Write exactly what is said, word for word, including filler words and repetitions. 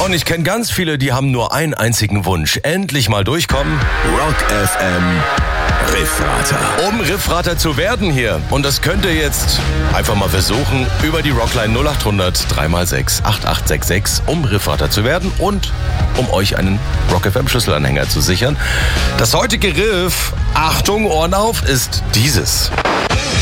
Und ich kenne ganz viele, die haben nur einen einzigen Wunsch. Endlich mal durchkommen. Rock F M Riffrater. Um Riffrater zu werden hier. Und das könnt ihr jetzt einfach mal versuchen, über die Rockline null acht hundert drei mal sechs acht acht sechs sechs, um Riffrater zu werden und um euch einen Rock F M Schlüsselanhänger zu sichern. Das heutige Riff, Achtung, Ohren auf, ist dieses.